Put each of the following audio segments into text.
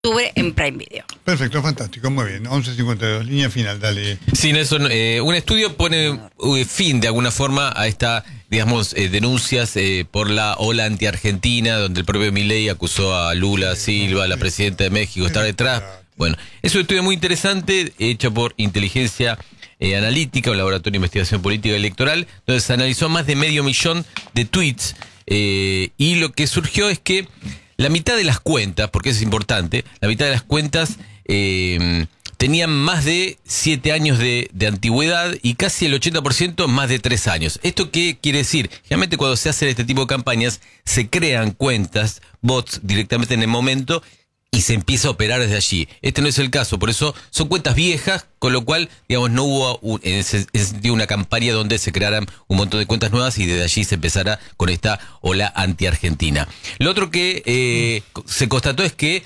octubre en Prime Video. Perfecto, fantástico, muy bien. 11:52, línea final, dale. Sí, Nelson, un estudio pone fin de alguna forma a esta, digamos, denuncias por la ola anti-argentina, donde el propio Milei acusó a Lula Silva, la presidenta de México, estar detrás. Bueno, es un estudio muy interesante, hecho por Inteligencia Analítica, un laboratorio de investigación política y electoral, donde se analizó más de 500.000 de tweets, y lo que surgió es que la mitad de las cuentas, porque eso es importante, la mitad de las cuentas tenían más de 7 años de antigüedad y casi el 80% más de 3 años. ¿Esto qué quiere decir? Generalmente cuando se hacen este tipo de campañas, se crean cuentas, bots, directamente en el momento y se empieza a operar desde allí. Este no es el caso, por eso son cuentas viejas, con lo cual, digamos, no hubo en ese sentido una campaña donde se crearan un montón de cuentas nuevas y desde allí se empezara con esta ola anti-argentina. Lo otro que se constató es que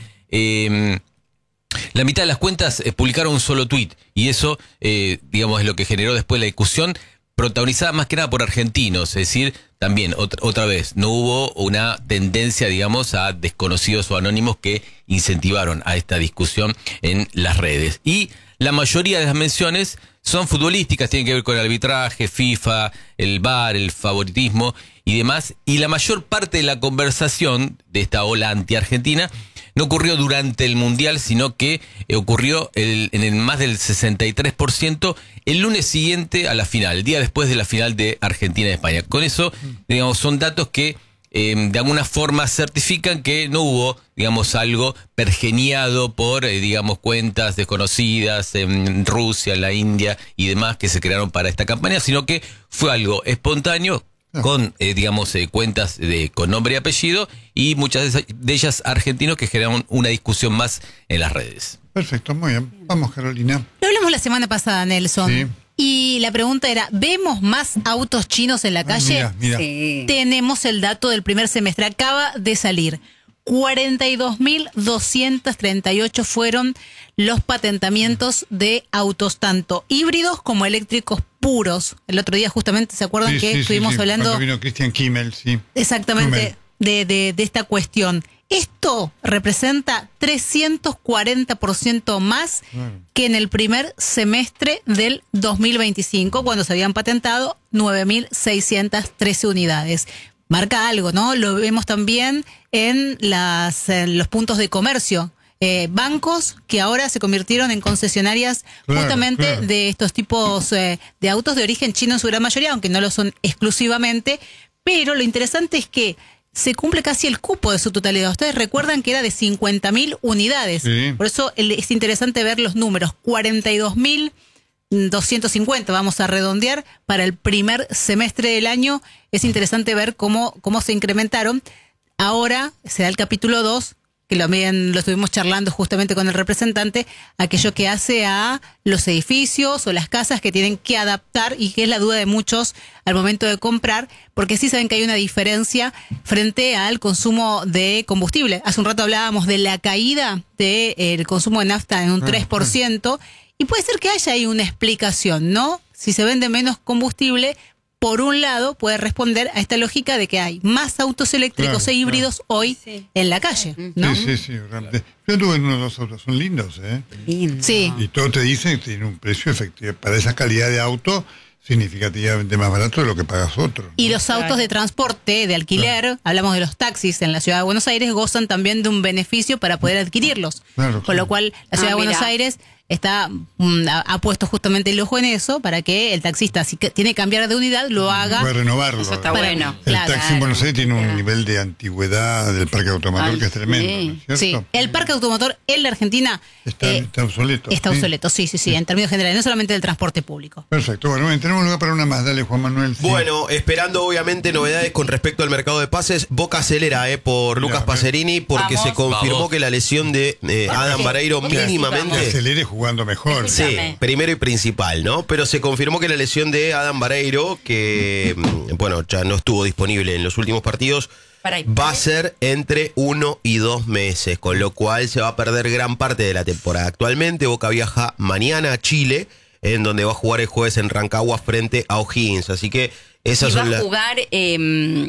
la mitad de las cuentas publicaron un solo tuit y eso, digamos, es lo que generó después la discusión, protagonizada más que nada por argentinos, es decir, también, otra vez, no hubo una tendencia, digamos, a desconocidos o anónimos que incentivaron a esta discusión en las redes. Y la mayoría de las menciones son futbolísticas, tienen que ver con el arbitraje, FIFA, el VAR, el favoritismo y demás. Y la mayor parte de la conversación de esta ola anti-argentina no ocurrió durante el Mundial, sino que ocurrió en el más del 63% el lunes siguiente a la final, el día después de la final de Argentina y España. Con eso, digamos, son datos que de alguna forma certifican que no hubo, digamos, algo pergeniado por, digamos, cuentas desconocidas en Rusia, en la India y demás que se crearon para esta campaña, sino que fue algo espontáneo, con, digamos, cuentas con nombre y apellido y muchas de ellas argentinos que generaron una discusión más en las redes. Perfecto, muy bien. Vamos, Carolina. Lo hablamos la semana pasada, Nelson. Sí. Y la pregunta era, ¿vemos más autos chinos en la calle? Mira. Sí. Tenemos el dato del primer semestre. Acaba de salir. 42.238 fueron los patentamientos de autos, tanto híbridos como eléctricos puros. El otro día justamente, ¿se acuerdan que estuvimos hablando? Cuando vino Christian Kimmel, sí. Exactamente, de esta cuestión. Esto representa 340% más que en el primer semestre del 2025, cuando se habían patentado 9.613 unidades. Marca algo, ¿no? Lo vemos también en los puntos de comercio. Bancos que ahora se convirtieron en concesionarias justamente de estos tipos de autos de origen chino en su gran mayoría, aunque no lo son exclusivamente. Pero lo interesante es que se cumple casi el cupo de su totalidad. Ustedes recuerdan que era de 50.000 unidades. Sí. Por eso es interesante ver los números. 42.250, vamos a redondear, para el primer semestre del año. Es interesante ver cómo se incrementaron. Ahora se da el capítulo 2, que lo estuvimos charlando justamente con el representante, aquello que hace a los edificios o las casas que tienen que adaptar y que es la duda de muchos al momento de comprar, porque sí saben que hay una diferencia frente al consumo de combustible. Hace un rato hablábamos de la caída del consumo de nafta en un 3%, y puede ser que haya ahí una explicación, ¿no? Si se vende menos combustible, por un lado, puede responder a esta lógica de que hay más autos eléctricos e híbridos hoy en la calle, ¿no? Sí. Realmente. Yo tuve uno de los autos, son lindos, ¿eh? Lindo. Sí. Y todo te dicen que tiene un precio efectivo. Para esa calidad de auto, significativamente más barato de lo que pagas otro, ¿no? Y los autos de transporte, de alquiler, hablamos de los taxis en la Ciudad de Buenos Aires, gozan también de un beneficio para poder adquirirlos. Con lo cual, la Ciudad de Buenos Aires ha puesto justamente el ojo en eso para que el taxista, si tiene que cambiar de unidad, lo haga. Puede renovarlo. Eso está bueno. El taxi en Buenos Aires tiene un nivel de antigüedad del parque automotor que es tremendo, ¿no es cierto? Sí, el parque automotor en la Argentina está obsoleto. Está obsoleto, sí, en términos generales, no solamente del transporte público. Perfecto, bueno, tenemos lugar para una más. Dale, Juan Manuel. Sí. Bueno, esperando obviamente novedades con respecto al mercado de pases. Boca acelera por Lucas Pacerini porque se confirmó que la lesión de Adam Vareiro mínimamente... Que acelere jugando mejor. Sí, primero y principal, ¿no? Pero se confirmó que la lesión de Adam Vareiro, que bueno, ya no estuvo disponible en los últimos partidos, va a ser entre 1 y 2 meses, con lo cual se va a perder gran parte de la temporada. Actualmente Boca viaja mañana a Chile, en donde va a jugar el jueves en Rancagua frente a O'Higgins, así que esas son va a jugar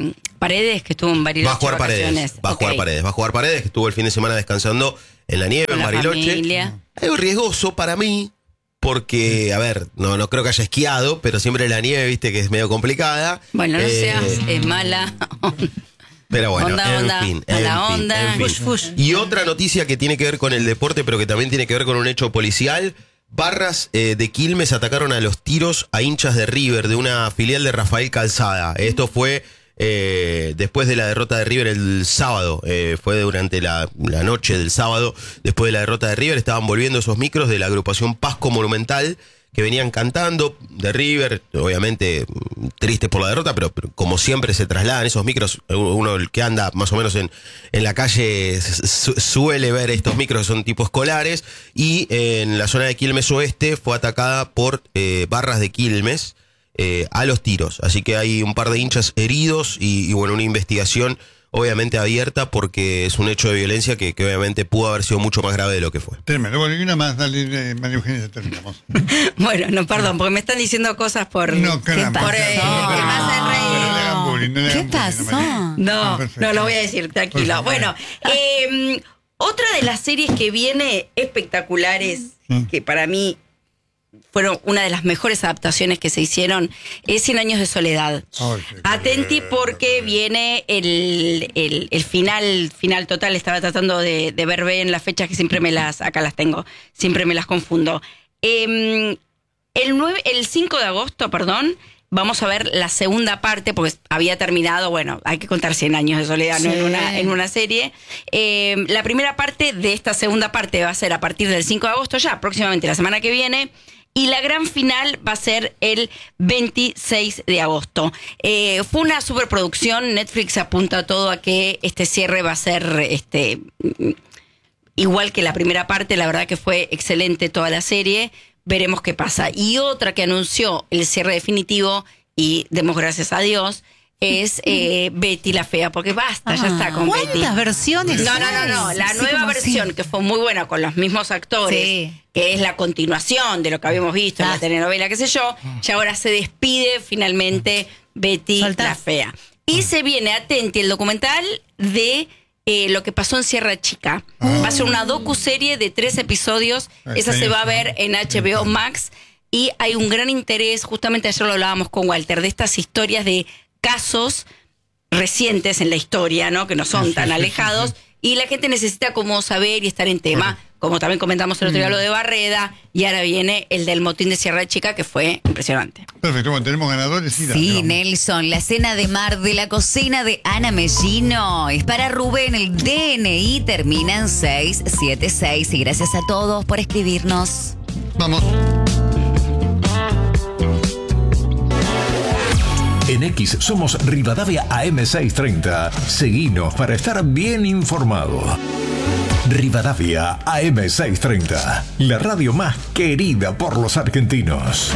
Paredes, que estuvo en Bariloche. Va a jugar Paredes. Va a jugar Paredes, que estuvo el fin de semana descansando en la nieve, en Bariloche. Familia. Algo riesgoso para mí, porque, a ver, no creo que haya esquiado, pero siempre la nieve, viste, que es medio complicada. Bueno, no seas mala. Pero bueno, onda, en fin. Fush. Y otra noticia que tiene que ver con el deporte, pero que también tiene que ver con un hecho policial. Barras de Quilmes atacaron a los tiros a hinchas de River, de una filial de Rafael Calzada. Esto fue después de la derrota de River el sábado. Fue durante la noche del sábado, después de la derrota de River. Estaban volviendo esos micros de la agrupación Pasco Monumental, que venían cantando de River, obviamente tristes por la derrota, pero como siempre se trasladan esos micros. Uno que anda más o menos en la calle suele ver estos micros que son tipo escolares, y en la zona de Quilmes Oeste fue atacada por Barras de Quilmes a los tiros. Así que hay un par de hinchas heridos y bueno, una investigación obviamente abierta, porque es un hecho de violencia que obviamente pudo haber sido mucho más grave de lo que fue. Tremendo. Bueno, y una más, dale, María Eugenia, terminamos. Bueno, no, perdón, porque me están diciendo cosas por... No, caramba. Por que me hacen reír. ¿Qué pasó? No lo voy a decir, tranquilo. Bueno, otra de las series que viene espectaculares, que para mí fueron una de las mejores adaptaciones que se hicieron, es 100 años de soledad. Atenti, porque viene el final total. Estaba tratando de ver bien las fechas, que siempre acá las tengo, siempre me las confundo. El 5 de agosto, vamos a ver la segunda parte, porque había terminado, bueno, hay que contar 100 años de soledad, sí, ¿no? en una serie. La primera parte de esta segunda parte va a ser a partir del 5 de agosto, ya próximamente la semana que viene. Y la gran final va a ser el 26 de agosto. Fue una superproducción. Netflix apunta todo a que este cierre va a ser igual que la primera parte. La verdad que fue excelente toda la serie. Veremos qué pasa. Y otra que anunció el cierre definitivo, y demos gracias a Dios, es Betty la Fea, porque basta, ya está con Betty. ¿Cuántas versiones? No. La nueva versión, que fue muy buena, con los mismos actores, que es la continuación de lo que habíamos visto en la telenovela, qué sé yo, y ahora se despide finalmente Betty la Fea. Y se viene, atenti, el documental de lo que pasó en Sierra Chica. Va a ser una docuserie de 3 episodios. Esa se va a ver en HBO Max. Y hay un gran interés, justamente ayer lo hablábamos con Walter, de estas historias de casos recientes en la historia, ¿no? Que no son tan alejados, y la gente necesita como saber y estar en tema, como también comentamos el otro día lo de Barreda, y ahora viene el del motín de Sierra Chica, que fue impresionante. Perfecto, bueno, tenemos ganadores. Sí, Nelson, la cena de mar de la cocina de Ana Mellino es para Rubén, el DNI termina en 676, y gracias a todos por escribirnos. Vamos. En X somos Rivadavia AM630. Seguinos para estar bien informado. Rivadavia AM630, la radio más querida por los argentinos.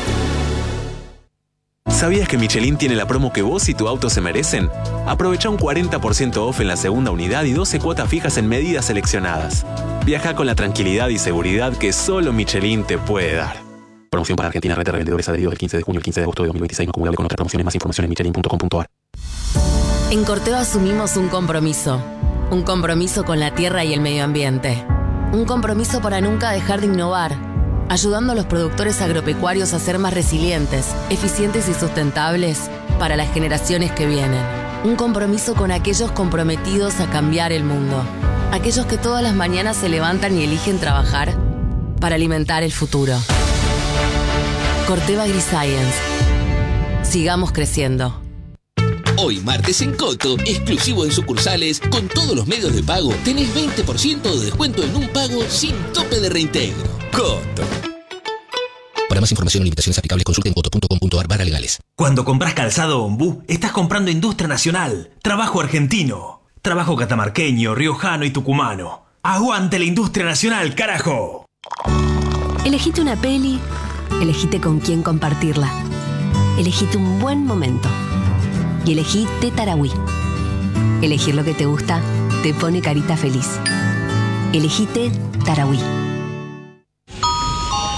¿Sabías que Michelin tiene la promo que vos y tu auto se merecen? Aprovecha un 40% off en la segunda unidad y 12 cuotas fijas en medidas seleccionadas. Viaja con la tranquilidad y seguridad que solo Michelin te puede dar. Promoción para Argentina, red de revendedores adheridos del 15 de junio al 15 de agosto de 2026, no acumulable con otras promociones. Más información en michelin.com.ar. En Corteva asumimos un compromiso con la tierra y el medio ambiente. Un compromiso para nunca dejar de innovar, ayudando a los productores agropecuarios a ser más resilientes, eficientes y sustentables para las generaciones que vienen. Un compromiso con aquellos comprometidos a cambiar el mundo, aquellos que todas las mañanas se levantan y eligen trabajar para alimentar el futuro. Corteva AgriScience. Sigamos creciendo. Hoy martes en Coto, exclusivo en sucursales, con todos los medios de pago, tenés 20% de descuento en un pago sin tope de reintegro. Coto. Para más información o limitaciones aplicables, consulte en coto.com.ar/legales. Cuando compras calzado Ombú, estás comprando industria nacional, trabajo argentino, trabajo catamarqueño, riojano y tucumano. ¡Aguante la industria nacional, carajo! Elegite una peli, elegite con quién compartirla. Elegite un buen momento. Y elegí Tarahui. Elegir lo que te gusta te pone carita feliz. Elegite Tarahui.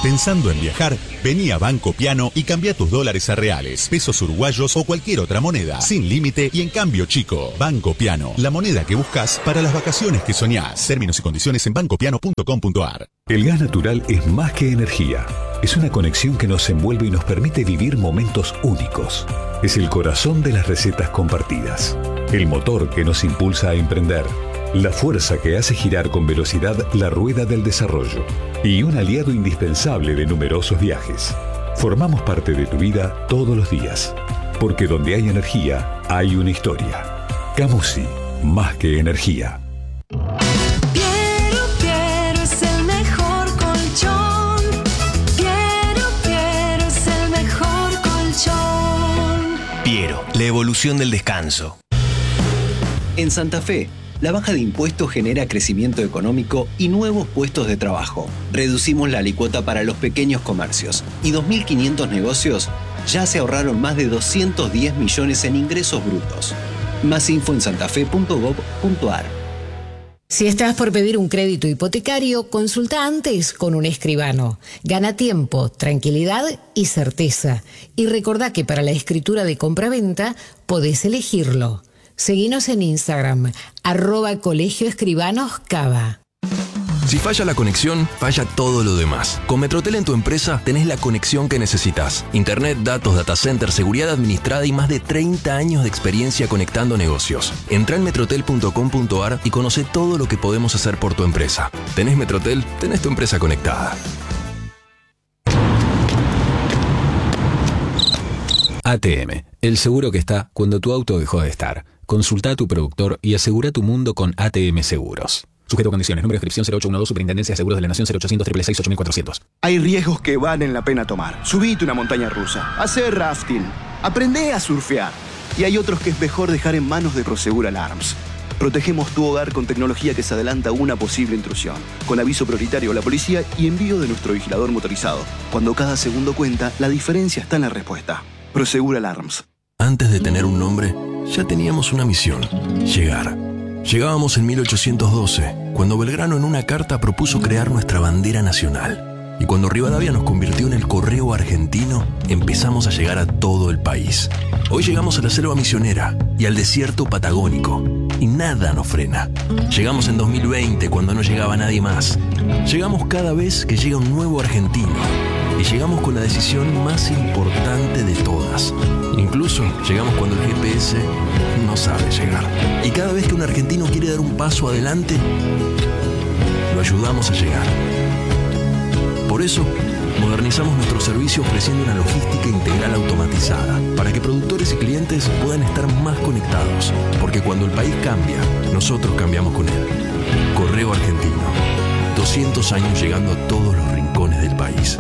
Pensando en viajar, vení a Banco Piano y cambia tus dólares a reales, pesos uruguayos o cualquier otra moneda, sin límite y en cambio chico. Banco Piano, la moneda que buscas para las vacaciones que soñás. Términos y condiciones en bancopiano.com.ar. El gas natural es más que energía. Es una conexión que nos envuelve y nos permite vivir momentos únicos. Es el corazón de las recetas compartidas. El motor que nos impulsa a emprender. La fuerza que hace girar con velocidad la rueda del desarrollo. Y un aliado indispensable de numerosos viajes. Formamos parte de tu vida todos los días. Porque donde hay energía, hay una historia. Camusi, más que energía. Piero es el mejor colchón. Piero es el mejor colchón. Piero, la evolución del descanso. En Santa Fe, la baja de impuestos genera crecimiento económico y nuevos puestos de trabajo. Reducimos la alícuota para los pequeños comercios y 2.500 negocios ya se ahorraron más de 210 millones en ingresos brutos. Más info en santafe.gov.ar. Si estás por pedir un crédito hipotecario, consulta antes con un escribano. Gana tiempo, tranquilidad y certeza. Y recordá que para la escritura de compraventa podés elegirlo. Seguinos en Instagram, @colegioescribanoscava. Si falla la conexión, falla todo lo demás. Con Metrotel en tu empresa tenés la conexión que necesitas. Internet, datos, data center, seguridad administrada y más de 30 años de experiencia conectando negocios. Entrá en metrotel.com.ar y conoce todo lo que podemos hacer por tu empresa. Tenés Metrotel, tenés tu empresa conectada. ATM, el seguro que está cuando tu auto dejó de estar. Consulta a tu productor y asegura tu mundo con ATM Seguros. Sujeto a condiciones. Número de inscripción 0812, Superintendencia de Seguros de la Nación 0800 666 8400. Hay riesgos que valen la pena tomar. Subite una montaña rusa, hacer rafting, aprendé a surfear. Y hay otros que es mejor dejar en manos de Prosegur Alarms. Protegemos tu hogar con tecnología que se adelanta a una posible intrusión, con aviso prioritario a la policía y envío de nuestro vigilador motorizado. Cuando cada segundo cuenta, la diferencia está en la respuesta. Prosegur Alarms. Antes de tener un nombre, ya teníamos una misión: llegar. Llegábamos en 1812, cuando Belgrano en una carta propuso crear nuestra bandera nacional. Y cuando Rivadavia nos convirtió en el correo argentino, empezamos a llegar a todo el país. Hoy llegamos a la selva misionera y al desierto patagónico, y nada nos frena. Llegamos en 2020, cuando no llegaba nadie más. Llegamos cada vez que llega un nuevo argentino. Y llegamos con la decisión más importante de todas. Incluso llegamos cuando el GPS no sabe llegar. Y cada vez que un argentino quiere dar un paso adelante, lo ayudamos a llegar. Por eso, modernizamos nuestro servicio ofreciendo una logística integral automatizada, para que productores y clientes puedan estar más conectados. Porque cuando el país cambia, nosotros cambiamos con él. Correo Argentino. 200 años llegando a todos los rincones del país.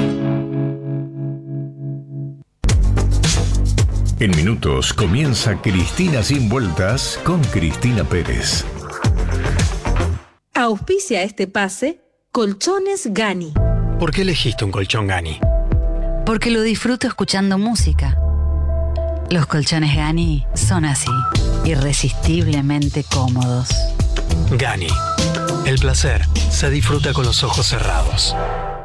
En minutos comienza Cristina Sin Vueltas con Cristina Pérez. Auspicia este pase Colchones Gani. ¿Por qué elegiste un colchón Gani? Porque lo disfruto escuchando música. Los colchones Gani son así, irresistiblemente cómodos. Gani. El placer se disfruta con los ojos cerrados.